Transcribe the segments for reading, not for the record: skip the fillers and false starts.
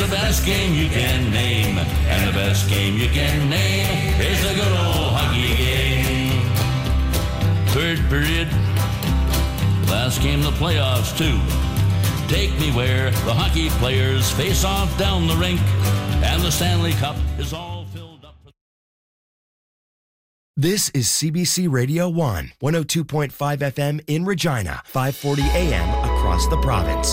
the best game you can name. And the best game you can name is the good old hockey game. Third period. Last game of the playoffs, too. Take me where the hockey players face off down the rink, and the Stanley Cup is all filled up. This is CBC Radio 1, 102.5 FM in Regina, 540 AM across the province.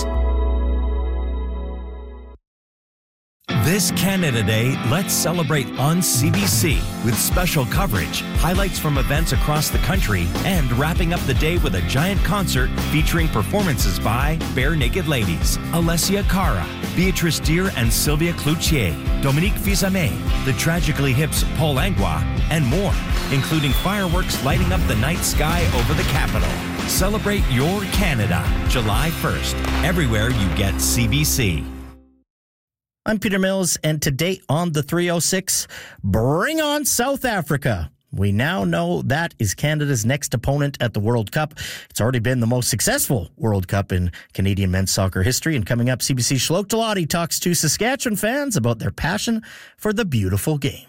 This Canada Day, let's celebrate on CBC with special coverage, highlights from events across the country, and wrapping up the day with a giant concert featuring performances by Bare Naked Ladies, Alessia Cara, Beatrice Deer and Sylvia Cloutier, Dominique Fils-Aimé, the Tragically Hip's Paul Langlois, and more, including fireworks lighting up the night sky over the capital. Celebrate your Canada, July 1st, everywhere you get CBC. I'm Peter Mills, and today on the 306, bring on South Africa. We now know that is Canada's next opponent at the World Cup. It's already been the most successful World Cup in Canadian men's soccer history. And coming up, CBC Shlok Talati talks to Saskatchewan fans about their passion for the beautiful game.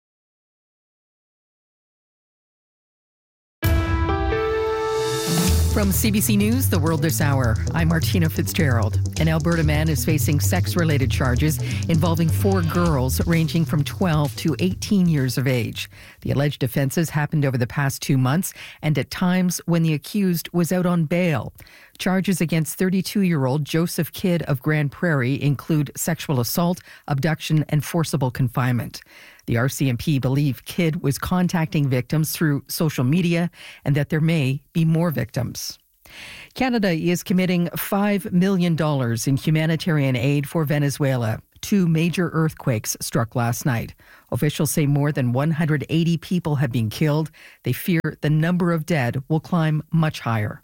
From CBC News, The World This Hour, I'm Martina Fitzgerald. An Alberta man is facing sex-related charges involving 4 girls ranging from 12 to 18 years of age. The alleged offences happened over the past 2 months and at times when the accused was out on bail. Charges against 32-year-old Joseph Kidd of Grand Prairie include sexual assault, abduction, and forcible confinement. The RCMP believe Kidd was contacting victims through social media and that there may be more victims. Canada is committing $5 million in humanitarian aid for Venezuela. 2 major earthquakes struck last night. Officials say more than 180 people have been killed. They fear the number of dead will climb much higher.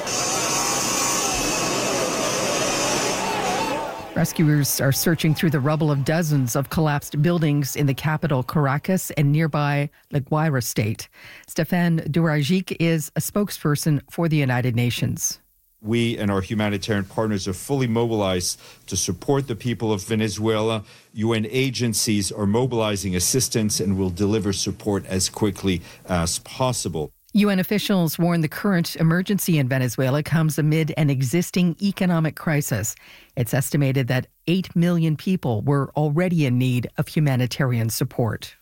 Rescuers are searching through the rubble of dozens of collapsed buildings in the capital, Caracas, and nearby La Guaira state. Stefan Durajic is a spokesperson for the United Nations. We and our humanitarian partners are fully mobilized to support the people of Venezuela. UN agencies are mobilizing assistance and will deliver support as quickly as possible. UN officials warn the current emergency in Venezuela comes amid an existing economic crisis. It's estimated that 8 million people were already in need of humanitarian support.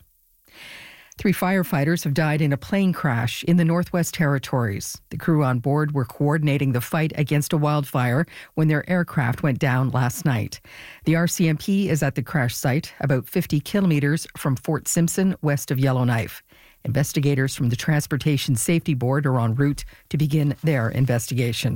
3 firefighters have died in a plane crash in the Northwest Territories. The crew on board were coordinating the fight against a wildfire when their aircraft went down last night. The RCMP is at the crash site, about 50 kilometers from Fort Simpson, west of Yellowknife. Investigators from the Transportation Safety Board are en route to begin their investigation.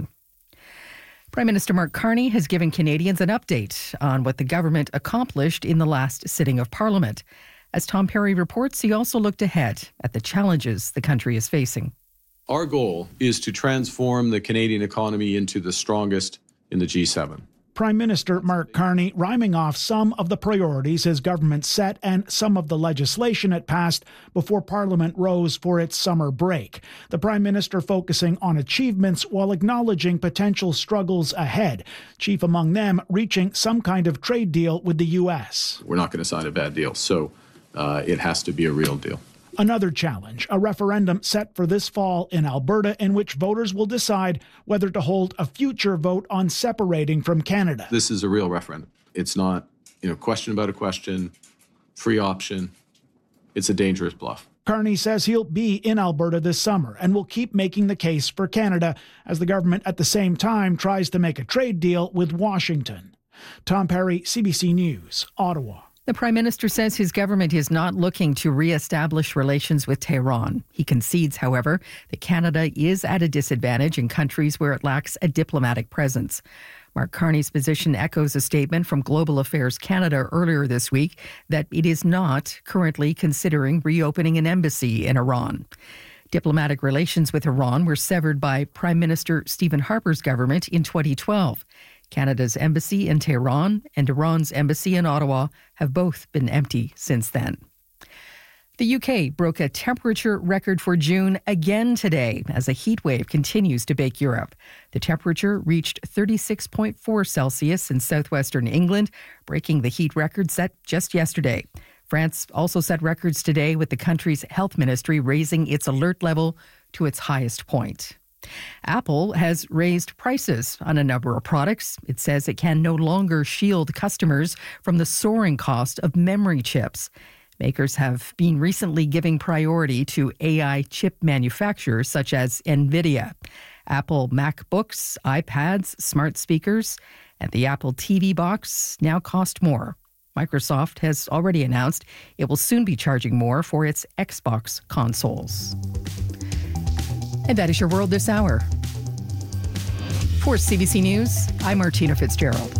Prime Minister Mark Carney has given Canadians an update on what the government accomplished in the last sitting of Parliament. As Tom Perry reports, he also looked ahead at the challenges the country is facing. Our goal is to transform the Canadian economy into the strongest in the G7. Prime Minister Mark Carney rhyming off some of the priorities his government set and some of the legislation it passed before Parliament rose for its summer break. The Prime Minister focusing on achievements while acknowledging potential struggles ahead, chief among them reaching some kind of trade deal with the U.S. We're not going to sign a bad deal, so it has to be a real deal. Another challenge, a referendum set for this fall in Alberta in which voters will decide whether to hold a future vote on separating from Canada. This is a real referendum. It's not, question about a question, free option. It's a dangerous bluff. Carney says he'll be in Alberta this summer and will keep making the case for Canada as the government at the same time tries to make a trade deal with Washington. Tom Perry, CBC News, Ottawa. The Prime Minister says his government is not looking to re-establish relations with Tehran. He concedes, however, that Canada is at a disadvantage in countries where it lacks a diplomatic presence. Mark Carney's position echoes a statement from Global Affairs Canada earlier this week that it is not currently considering reopening an embassy in Iran. Diplomatic relations with Iran were severed by Prime Minister Stephen Harper's government in 2012. Canada's embassy in Tehran and Iran's embassy in Ottawa have both been empty since then. The UK broke a temperature record for June again today as a heat wave continues to bake Europe. The temperature reached 36.4 Celsius in southwestern England, breaking the heat record set just yesterday. France also set records today, with the country's health ministry raising its alert level to its highest point. Apple has raised prices on a number of products. It says it can no longer shield customers from the soaring cost of memory chips. Makers have been recently giving priority to AI chip manufacturers such as NVIDIA. Apple MacBooks, iPads, smart speakers, and the Apple TV box now cost more. Microsoft has already announced it will soon be charging more for its Xbox consoles. And that is your world this hour. For CBC News, I'm Martina Fitzgerald.